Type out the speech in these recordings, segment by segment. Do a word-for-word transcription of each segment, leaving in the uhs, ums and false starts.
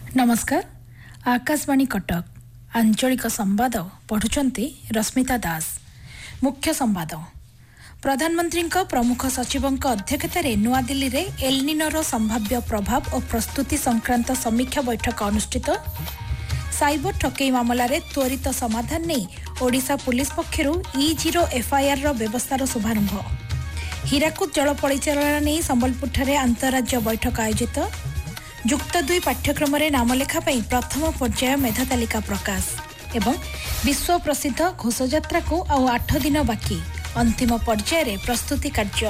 नमस्कार आकाशवाणी कटक आंचलिक संवाद पढ़ुचंती रश्मिता दास। मुख्य संवाद प्रधानमंत्री प्रमुख सचिवों अध्यक्षतार नुआदिल्ली में एलनिनोर संभाव्य प्रभाव और प्रस्तुति संक्रांत समीक्षा बैठक अनुष्ठित। साइबर ठकई मामलें त्वरित समाधान नहीं Odisha police पक्षरु E zero FIR व्यवस्थार शुभारंभ। हीराकुद जल परिचालन नहीं संबलपुर अंतरराज्य बैठक आयोजित। जुक्त दुई पाठ्यक्रम नामलेखा प्रथम पर्याय मेधा तालिका प्रकाश एवं विश्व प्रसिद्ध घोषयात्रा को आउ आठ दिन बाकी अंतिम पर्यायर प्रस्तुति कार्य।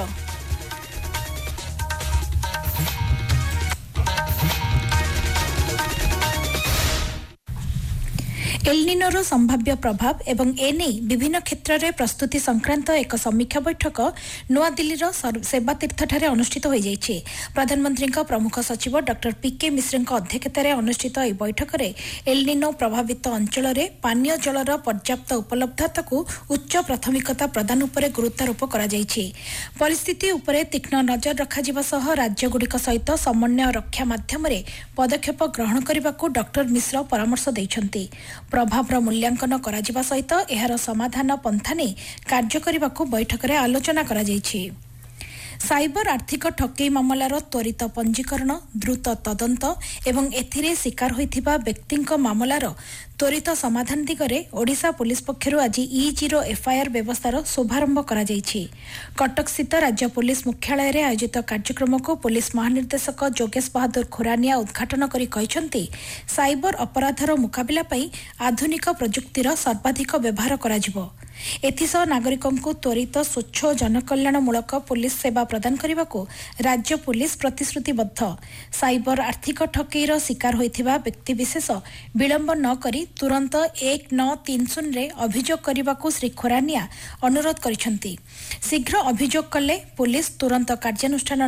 एलनिनोर संभाव्य प्रभाव एवं एने विभिन्न क्षेत्र में प्रस्तुति संक्रांत एक समीक्षा बैठक नुआदिल्लीर सेवातीर्थठारे अनुष्ठित हो जाइछे। प्रधानमंत्री प्रमुख सचिव डॉक्टर पीके मिश्र अध्यक्षतार अनुष्ठित यह बैठक में एलनिनो प्रभावित अंचल में पानीय जलर पर्याप्त उपलब्धता को उच्च प्राथमिकता प्रदान उपर गुरुत्वारोप करा जाइछे। परिस्थिति उपरे तीक्ष्ण नजर रखाजिबा सह राज्यगुड़िक सहित समन्वय रक्षा माध्यम पदक्षेप ग्रहण करने को डॉक्टर मिश्र परामर्श दैछन्ति। प्रभावर मूल्यांकन करा सहित एहार समाधान पंथा नहीं कार्य करने को बैठक में आलोचना करा जाइछे। साइबर आर्थिक ठकई मामलार त्वरित पंजीकरण द्रुत तदंत एवं एथिरे शिकार होइथिबा व्यक्तिंक मामलार त्वरित समाधान दिगरे ओडिशा पुलिस पक्षरु आज ई जीरो एफआईआर व्यवस्थार शुभारंभ करा जाइछि। कटक स्थित राज्य पुलिस मुख्यालय रे आयोजित कार्यक्रम को पुलिस महानिर्देशक जोगेश बहादुर खुरानिया उद्घाटन करी कहिसंती साइबर अपराधर मुकाबिला पई आधुनिक प्रजुक्तिर सर्वाधिक व्यवहार कराजिबो। एथिसह नागरिकों को त्वरित स्वच्छ और जनकल्याणमूलक पुलिस सेवा प्रदान करने को राज्य पुलिस प्रतिश्रुतिबद्ध। साइबर आर्थिक ठकईर शिकार होइथिबा व्यक्तिविशेष विलंब न करी तुरंत एक नौ तीन शून्य अभियोग करने को श्री खोरानिया अनुरोध करिसेंती। शीघ्र अभियोग कले पुलिस तुरंत कार्यानुष्ठान